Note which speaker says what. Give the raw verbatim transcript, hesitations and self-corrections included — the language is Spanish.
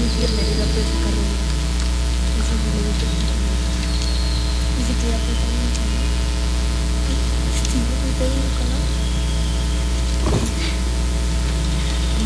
Speaker 1: mi piel herida por esa carrera. Esa es la